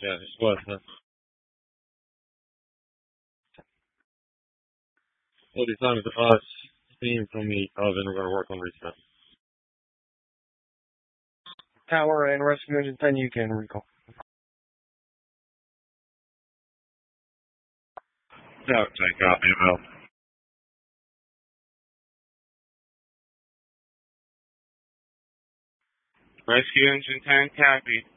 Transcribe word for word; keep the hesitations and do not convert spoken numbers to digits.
Yeah, it's what? Huh? All the time is us steam from the oven. We're gonna work on reset. Tower and rescue engine ten, you can recall. No, take out email. Rescue engine ten, copy.